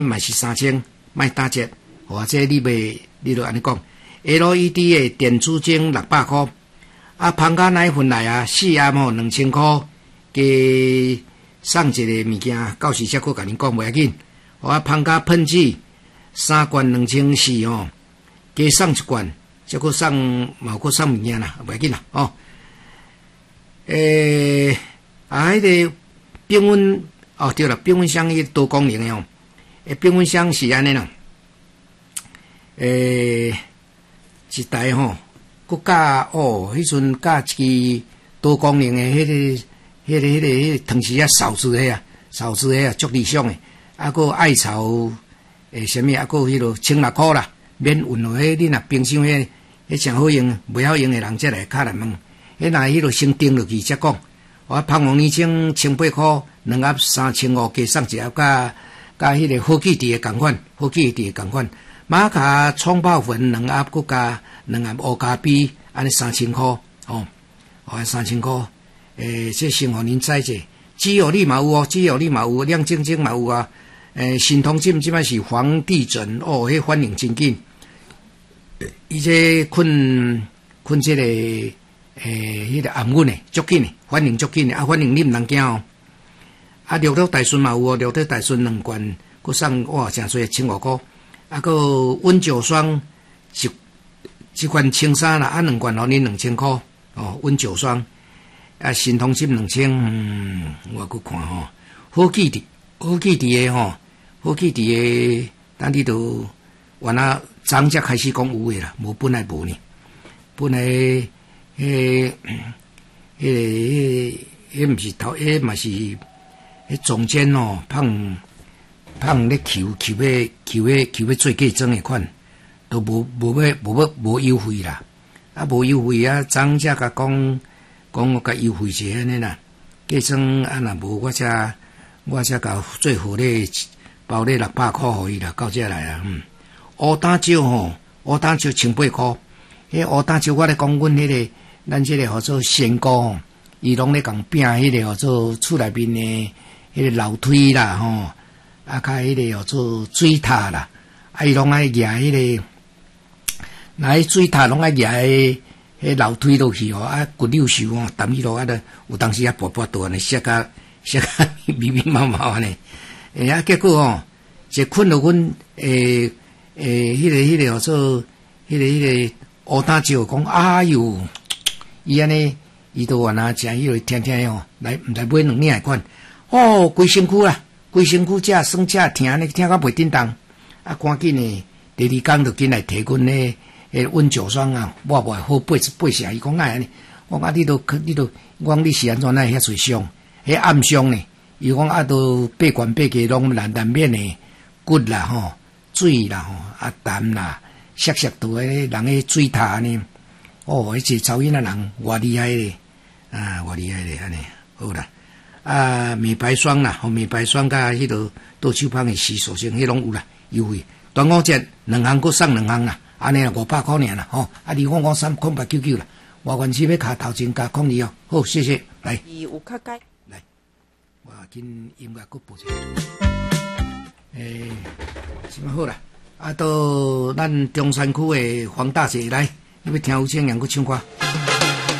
嘛是3000，卖打折，或者你就安尼讲 ，LED 的电子钟600块，啊，芳家奶粉来啊，4盒2000块，加送一个物件，到时才佫甲恁讲袂要紧。啊，芳家喷剂3罐2400哦，加送1罐，才佫送嘛佫送物件啦，袂要紧啦哦。迄个冰温哦，对了，冰温箱迄多功能的哦，冰温箱是安尼啦，一台吼，佫加哦，迄阵加一支多功能的迄个汤匙啊，勺子迄啊，足理想的，啊，佫艾草什么啊，佫迄落16块啦，免运落迄你若冰箱迄真好用，袂晓用的人才来敲来问，迄若迄落先订落去才讲。我芳王年青18块，2盒3500，加送1盒加迄个好记滴的共款，好记滴的共款。玛卡冲泡粉2盒，佫加2盒乌咖啡，安尼3000块哦，3000块。这先互恁知者，只有你嘛有哦，只有你嘛有，亮晶晶嘛有啊。新通即摆是皇帝枕哦，迄反应真紧。伊这困这个迄个暗稳诶，足紧诶，反应足紧诶，啊，反应你毋通惊哦。啊，绿豆大顺嘛有哦，绿豆大顺2罐，佫送哇，诚侪15块。啊，佫温酒霜一罐清衫啦，啊，2罐互恁2000块哦，温酒霜。啊，新通心2000，我佫看吼，好记滴诶吼，好记滴诶，咱你都原来昨才开始讲有诶啦，无本来无呢，本来迄毋是头，嘛是迄中间哦，胖咧求要做嫁妆诶款，都无优惠啦，啊无优惠啊，昨才甲讲我甲优惠者安尼啦，嫁妆啊若无我才甲最好咧包咧600块互伊啦，到遮来啊，乌胆椒吼，乌胆椒18块，迄乌胆椒我咧讲阮迄个。咱这个叫做仙姑，伊拢咧共拼迄个叫做厝内面的迄个楼梯啦吼，啊，甲迄个叫做水塔啦，啊，伊拢爱举迄个，那迄水塔拢爱举迄楼梯落去哦，啊，骨溜手哦，澹迄落啊，有当时啊拔倒安尼，摔甲密密麻麻安尼，啊，结果哦，就困到阮迄个叫做迄个乌胆椒讲，哎哟！伊安尼，伊都原来食迄个听哦，来买2领款，哦，规身躯啦，规身躯食酸食疼安尼，听甲袂振动，啊，赶紧呢，第2工就进来摕阮咧，温酒霜啊，抹好8成，伊讲哪安尼，我讲你都，我讲你是安怎那遐侪伤，迄暗伤呢，伊讲啊，都8罐8价拢难免的骨啦吼，水啦吼，啊痰啦，涩倒人诶水塔呢。哦，迄个查某囡仔人偌厉害咧，啊，偌厉害咧，安尼好啦。啊，美白霜啦，美白霜甲迄个倒手芳诶洗手霜，迄拢有啦，优惠。端午节2项佫送2项啦，安尼500块尔啦，吼。啊，253三0899啦，我原是要卡头前加02哦。好，谢谢，来。 有较解。 来，我紧音乐佫播一下。什么好啦？啊，到咱中山区诶黄大姐来。你要听有请人去唱歌。